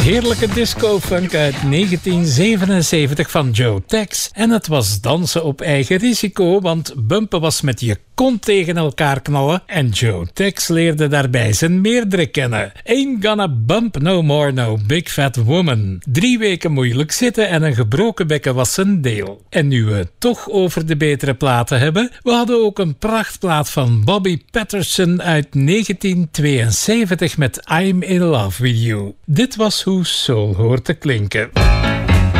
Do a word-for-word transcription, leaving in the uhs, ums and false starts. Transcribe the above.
Heerlijke disco-funk uit negentien zevenenzeventig van Joe Tex. En het was dansen op eigen risico, want bumpen was met je kont tegen elkaar knallen. En Joe Tex leerde daarbij zijn meerdere kennen. Ain't gonna bump no more, no big fat woman. Drie weken moeilijk zitten en een gebroken bekken was zijn deel. En nu we het toch over de betere platen hebben, we hadden ook een prachtplaat van Bobby Patterson uit negentien tweeënzeventig met I'm in Love with You. Dit was hoe soul hoort te klinken.